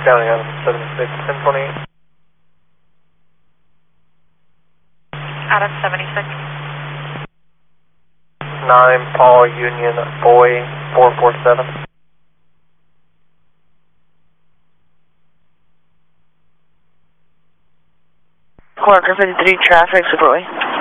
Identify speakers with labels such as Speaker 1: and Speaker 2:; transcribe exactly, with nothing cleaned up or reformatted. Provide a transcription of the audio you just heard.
Speaker 1: County on seventy-six, ten twenty-eight.
Speaker 2: Adam seventy-six.
Speaker 1: nine Paul Union Boy four four seven.
Speaker 3: Quarter fifty-three traffic, Super Boy.